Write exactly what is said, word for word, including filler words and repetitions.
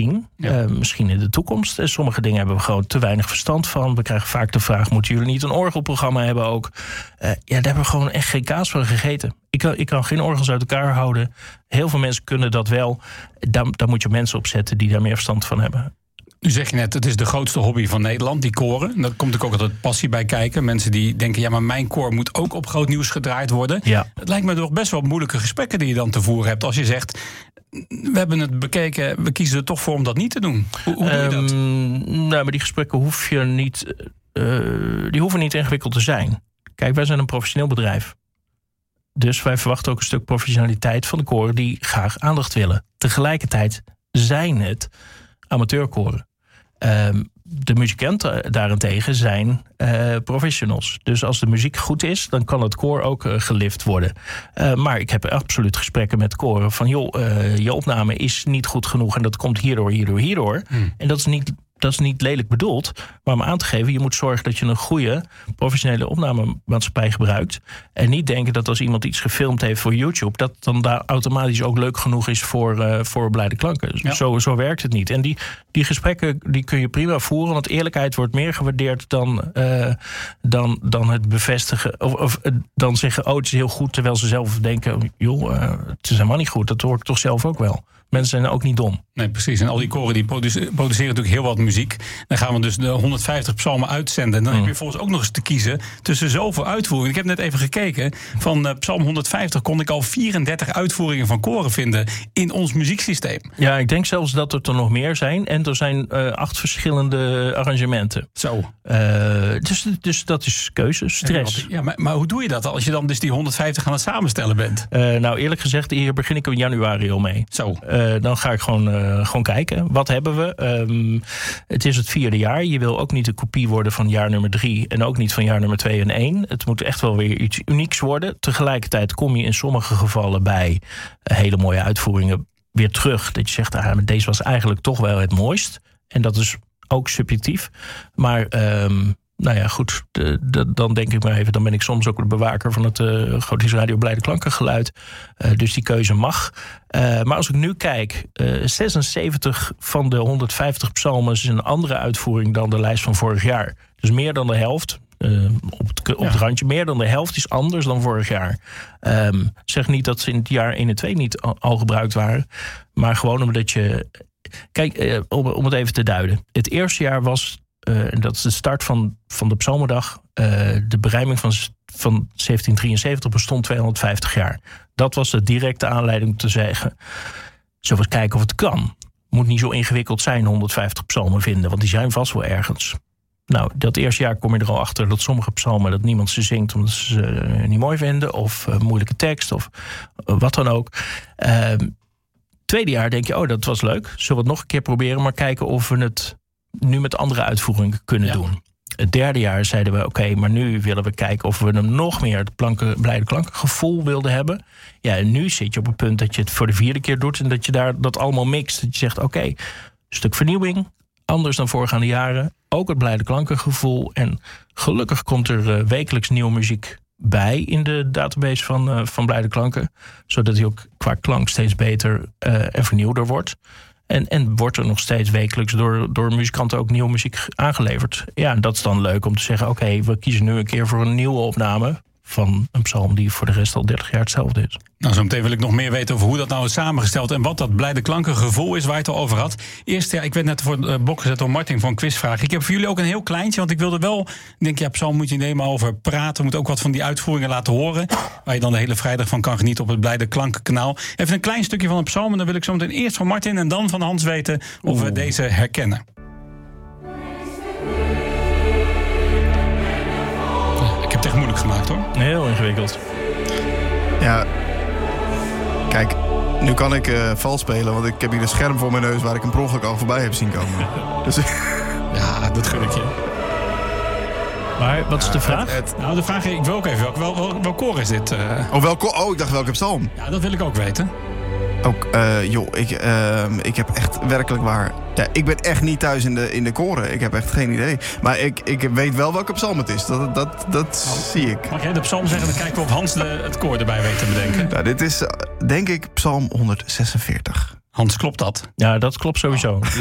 Ja. Uh, misschien in de toekomst. En sommige dingen hebben we gewoon te weinig verstand van. We krijgen vaak de vraag, moeten jullie niet een orgelprogramma hebben ook? Uh, ja, daar hebben we gewoon echt geen kaas van gegeten. Ik kan, ik kan geen orgels uit elkaar houden. Heel veel mensen kunnen dat wel. Daar, daar moet je mensen op zetten die daar meer verstand van hebben. Nu zeg je net, het is de grootste hobby van Nederland, die koren. Daar komt natuurlijk ook altijd passie bij kijken. Mensen die denken, ja, maar mijn koor moet ook op groot nieuws gedraaid worden. Ja. Het lijkt me toch best wel moeilijke gesprekken die je dan te voeren hebt. Als je zegt, we hebben het bekeken, we kiezen er toch voor om dat niet te doen. Hoe, hoe doe je dat? Um, nou, maar die gesprekken hoef je niet, uh, die hoeven niet ingewikkeld te zijn. Kijk, wij zijn een professioneel bedrijf. Dus wij verwachten ook een stuk professionaliteit van de koren die graag aandacht willen. Tegelijkertijd zijn het amateurkoren. Um, de muzikanten daarentegen zijn uh, professionals. Dus als de muziek goed is, dan kan het koor ook uh, gelift worden. Uh, maar ik heb absoluut gesprekken met koren van, joh, uh, je opname is niet goed genoeg en dat komt hierdoor, hierdoor, hierdoor. Hmm. En dat is niet... Dat is niet lelijk bedoeld, maar om aan te geven, je moet zorgen dat je een goede professionele opnamemaatschappij gebruikt. En niet denken dat als iemand iets gefilmd heeft voor YouTube, dat dan daar automatisch ook leuk genoeg is voor, uh, voor blijde klanken. Ja. Zo, zo werkt het niet. En die, die gesprekken die kun je prima voeren, want eerlijkheid wordt meer gewaardeerd dan, uh, dan, dan het bevestigen. Of, of uh, dan zeggen, oh, het is heel goed, terwijl ze zelf denken, joh, uh, het is helemaal niet goed. Dat hoor ik toch zelf ook wel. Mensen zijn ook niet dom. Nee, precies. En al die koren die produceren, produceren natuurlijk heel wat muziek. Dan gaan we dus de honderdvijftig psalmen uitzenden. En dan mm. heb je volgens ook nog eens te kiezen tussen zoveel uitvoeringen. Ik heb net even gekeken. Van uh, psalm honderdvijftig kon ik al vierendertig uitvoeringen van koren vinden in ons muzieksysteem. Ja, ik denk zelfs dat er er nog meer zijn. En er zijn uh, acht verschillende arrangementen. Zo. Uh, dus, dus dat is keuze, stress. Ja, maar, maar hoe doe je dat als je dan dus die honderdvijftig aan het samenstellen bent? Uh, nou, eerlijk gezegd, hier begin ik in januari al mee. Zo. Uh, dan ga ik gewoon, uh, gewoon kijken. Wat hebben we? Um, het is het vierde jaar. Je wil ook niet een kopie worden van jaar nummer drie. En ook niet van jaar nummer twee en één. Het moet echt wel weer iets unieks worden. Tegelijkertijd kom je in sommige gevallen bij hele mooie uitvoeringen weer terug. Dat je zegt, ah, deze was eigenlijk toch wel het mooist. En dat is ook subjectief. Maar... Um, Nou ja, goed, de, de, dan denk ik maar even... dan ben ik soms ook de bewaker van het uh, Gotische Radio Blijde Klanken geluid. Uh, dus die keuze mag. Uh, maar als ik nu kijk... Uh, zesenzeventig van de honderdvijftig psalmen is een andere uitvoering... dan de lijst van vorig jaar. Dus meer dan de helft... Uh, op het, op het ja. randje, meer dan de helft is anders dan vorig jaar. Um, zeg niet dat ze in het jaar één en twee niet al, al gebruikt waren... maar gewoon omdat je... Kijk, uh, om, om het even te duiden. Het eerste jaar was... Uh, en dat is de start van, van de Psalmendag. Uh, de berijming van, van zeventien drieënzeventig bestond tweehonderdvijftig jaar. Dat was de directe aanleiding om te zeggen... zullen we eens kijken of het kan. Moet niet zo ingewikkeld zijn, honderdvijftig psalmen vinden... want die zijn vast wel ergens. Nou, dat eerste jaar kom je er al achter dat sommige psalmen... dat niemand ze zingt omdat ze ze uh, niet mooi vinden... of uh, moeilijke tekst, of uh, wat dan ook. Uh, tweede jaar denk je, oh, dat was leuk. Zullen we het nog een keer proberen... maar kijken of we het... nu met andere uitvoeringen kunnen ja. doen. Het derde jaar zeiden we, oké, okay, maar nu willen we kijken... of we hem nog meer het planken, blijde klankengevoel wilden hebben. Ja, en nu zit je op het punt dat je het voor de vierde keer doet... en dat je daar dat allemaal mixt. Dat je zegt, oké, okay, een stuk vernieuwing... anders dan voorgaande jaren. Ook het blijde klankengevoel. En gelukkig komt er uh, wekelijks nieuwe muziek bij... in de database van, uh, van Blijde Klanken. Zodat hij ook qua klank steeds beter uh, en vernieuwder wordt... En, en wordt er nog steeds wekelijks door, door muzikanten ook nieuwe muziek aangeleverd. Ja, en dat is dan leuk om te zeggen... oké, okay, we kiezen nu een keer voor een nieuwe opname... van een psalm die voor de rest al dertig jaar hetzelfde is. Nou, zo meteen wil ik nog meer weten over hoe dat nou is samengesteld... en wat dat blijde klankengevoel is waar je het al over had. Eerst, ja, ik werd net voor het blok gezet door Martin voor een quizvraag. Ik heb voor jullie ook een heel kleintje, want ik wilde wel... ik denk, ja, psalm moet je nemen over praten. Moet ook wat van die uitvoeringen laten horen... waar je dan de hele vrijdag van kan genieten op het Blijde Klankenkanaal. Even een klein stukje van een psalm... en dan wil ik zo meteen eerst van Martin en dan van Hans weten... of Oeh. we deze herkennen. Ik heb het echt moeilijk gemaakt, hoor. Heel ingewikkeld. Ja... Kijk, nu kan ik uh, vals spelen, want ik heb hier een scherm voor mijn neus... waar ik een per ongeluk al voorbij heb zien komen. Dus... ja, dat gun ik je. Maar wat is ja, de vraag? Het, het... Nou, de vraag, ik wil ook even, welk, wel, wel, welk koor is dit? Uh... Oh, welk koor? Oh, ik dacht welke psalm. Ja, dat wil ik ook weten. Ook, uh, joh, ik, uh, ik heb echt werkelijk waar... Ja, ik ben echt niet thuis in de, in de koren. Ik heb echt geen idee. Maar ik, ik weet wel welke psalm het is. Dat, dat, dat oh. zie ik. Mag jij de psalm zeggen? Dan kijken we of Hans de, het koor erbij weet te bedenken. Nou, dit is, denk ik, psalm honderdzesenveertig. Hans, klopt dat? Ja, dat klopt sowieso.